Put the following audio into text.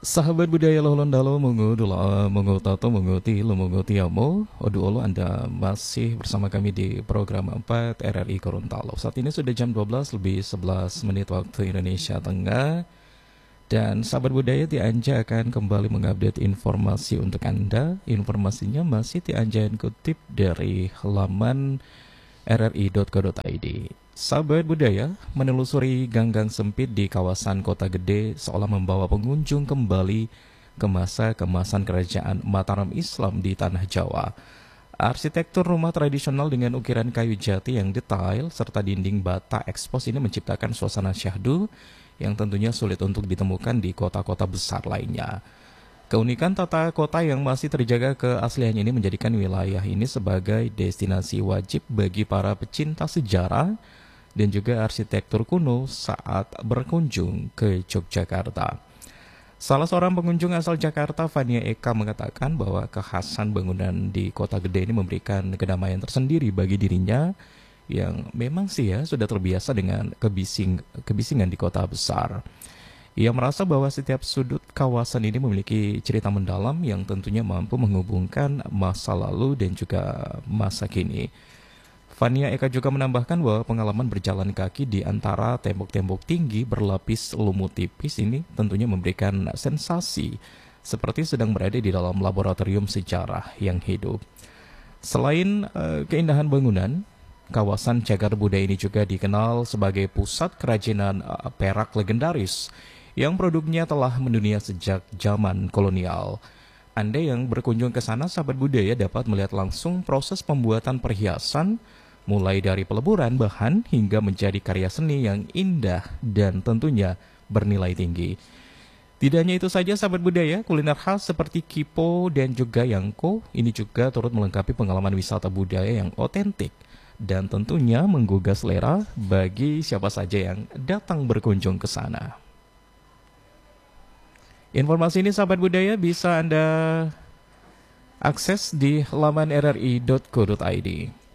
Sahabat budaya lohon dalo mungu dula mungu tato mungu ti lo mungu tiamo odu olo Anda masih bersama kami di program 4 RRI Gorontalo. Saat ini sudah jam 12 lebih 11 menit waktu Indonesia Tengah. Dan sahabat budaya Tianja akan kembali mengupdate informasi untuk Anda. Informasinya masih Tianja kutip dari halaman rri.co.id. Sahabat budaya, menelusuri gang-gang sempit di kawasan kota gede seolah membawa pengunjung kembali ke masa kemasan kerajaan Mataram Islam di tanah Jawa. Arsitektur rumah tradisional dengan ukiran kayu jati yang detail serta dinding bata ekspos ini menciptakan suasana syahdu yang tentunya sulit untuk ditemukan di kota-kota besar lainnya. Keunikan tata kota yang masih terjaga keasliannya ini menjadikan wilayah ini sebagai destinasi wajib bagi para pecinta sejarah dan juga arsitektur kuno saat berkunjung ke Yogyakarta. Salah seorang pengunjung asal Jakarta, Fania Eka, mengatakan bahwa kekhasan bangunan di kota gede ini memberikan kedamaian tersendiri bagi dirinya yang memang sih ya sudah terbiasa dengan kebisingan di kota besar. Ia merasa bahwa setiap sudut kawasan ini memiliki cerita mendalam yang tentunya mampu menghubungkan masa lalu dan juga masa kini. Fania Eka juga menambahkan bahwa pengalaman berjalan kaki di antara tembok-tembok tinggi berlapis lumut tipis ini tentunya memberikan sensasi seperti sedang berada di dalam laboratorium sejarah yang hidup. Selain keindahan bangunan, kawasan Cagar Budaya ini juga dikenal sebagai pusat kerajinan perak legendaris yang produknya telah mendunia sejak zaman kolonial. Anda yang berkunjung ke sana, sahabat budaya, dapat melihat langsung proses pembuatan perhiasan, mulai dari peleburan bahan hingga menjadi karya seni yang indah dan tentunya bernilai tinggi. Tidak hanya itu saja, sahabat budaya, kuliner khas seperti kipo dan juga yangko ini juga turut melengkapi pengalaman wisata budaya yang otentik dan tentunya menggugah selera bagi siapa saja yang datang berkunjung ke sana. Informasi ini sahabat budaya bisa Anda akses di laman rri.co.id.